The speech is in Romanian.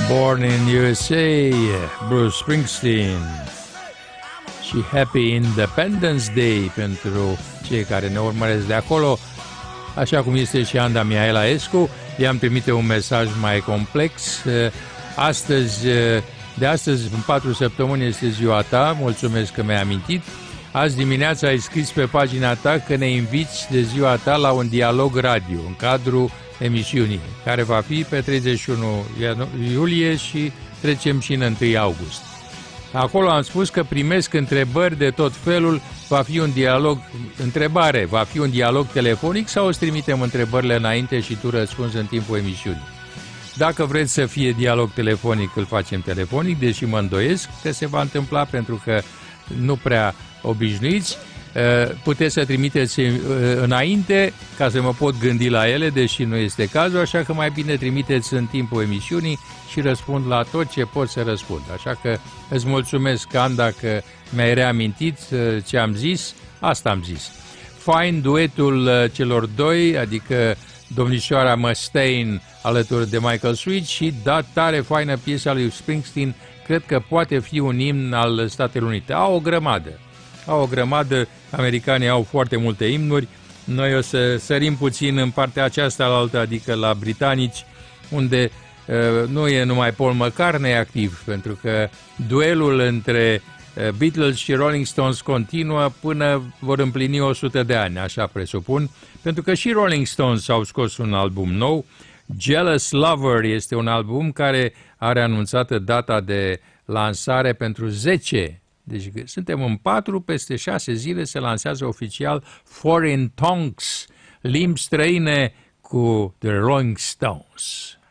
Born in USA, Bruce Springsteen. Și Happy Independence Day pentru cei care ne urmăresc de acolo, așa cum este și Anda Mihaela-escu. I-am primit un mesaj mai complex. De astăzi, în 4 săptămâni, este ziua ta. Mulțumesc că mi-ai amintit. Azi dimineața ai scris pe pagina ta că ne inviți de ziua ta la un dialog radio în cadrul emisiunii, care va fi pe 31 iulie și trecem și în 1 august. Acolo am spus că primesc întrebări de tot felul, va fi un dialog, va fi un dialog telefonic sau îți trimitem întrebările înainte și tu răspunzi în timpul emisiunii. Dacă vreți să fie dialog telefonic, îl facem telefonic, deși mă îndoiesc că se va întâmpla pentru că nu prea obișnuiți. Puteți să trimiteți înainte ca să mă pot gândi la ele, deși nu este cazul, așa că mai bine trimiteți în timpul emisiunii și răspund la tot ce pot să răspund. Așa că îți mulțumesc, Anda, că mi-ai reamintit ce am zis. Asta am zis. Fain duetul celor doi, adică domnișoara Mustaine alături de Michael Sweet și tare faină piesa lui Springsteen. Cred că poate fi un imn al Statelor Unite. Au o grămadă, americanii au foarte multe imnuri. Noi o să sărim puțin în partea aceasta la altă, adică la britanici, unde nu e numai Paul McCartney activ, pentru că duelul între Beatles și Rolling Stones continuă până vor împlini 100 de ani, așa presupun, pentru că și Rolling Stones au scos un album nou. Jealous Lover este un album care are anunțată data de lansare pentru 10. Deci suntem în 4, peste 6 zile se lansează oficial Foreign Tongues, limbi străine cu The Rolling Stones.